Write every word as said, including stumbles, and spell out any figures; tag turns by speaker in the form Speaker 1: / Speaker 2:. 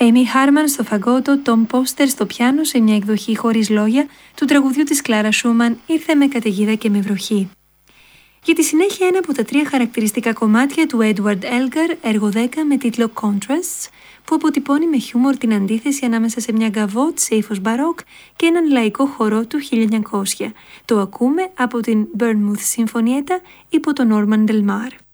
Speaker 1: Amy Harman στο φαγότο, Tom Poster στο πιάνο σε μια εκδοχή χωρίς λόγια του τραγουδιού της Κλάρα Σούμαν «Ήρθε με καταιγίδα και με βροχή». Για τη συνέχεια ένα από τα τρία χαρακτηριστικά κομμάτια του Edward Elgar, έργο δέκα με τίτλο Contrasts, που αποτυπώνει με χιούμορ την αντίθεση ανάμεσα σε μια γκαβότ σε ύφος μπαρόκ και έναν λαϊκό χορό του χίλια εννιακόσια. Το ακούμε από την Bournemouth Sinfonietta υπό τον Norman Del Mar.